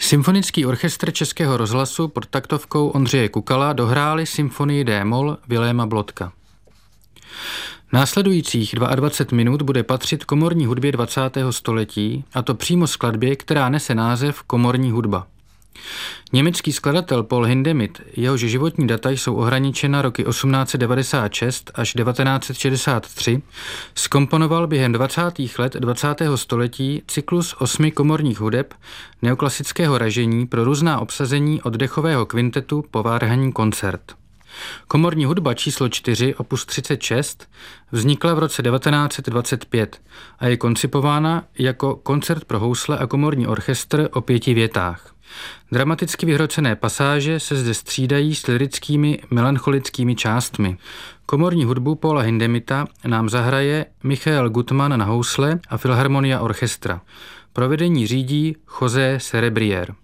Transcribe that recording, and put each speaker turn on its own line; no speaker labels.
Symfonický orchestr Českého rozhlasu pod taktovkou Ondřeje Kukala dohráli symfonii D-moll Viléma Blodka. Následujících 22 minut bude patřit komorní hudbě 20. století, a to přímo skladbě, která nese název Komorní hudba. Německý skladatel Paul Hindemith, jehož životní data jsou ohraničena roky 1896 až 1963, zkomponoval během 20. let 20. století cyklus 8 komorních hudeb neoklasického ražení pro různá obsazení od dechového kvintetu po varhanní koncert. Komorní hudba číslo 4, opus 36, vznikla v roce 1925 a je koncipována jako koncert pro housle a komorní orchestr o 5 větách. Dramaticky vyhrocené pasáže se zde střídají s lyrickými melancholickými částmi. Komorní hudbu Paula Hindemitha nám zahraje Michael Gutmann na housle a Filharmonia Orchestra. Provedení řídí José Cerebrier.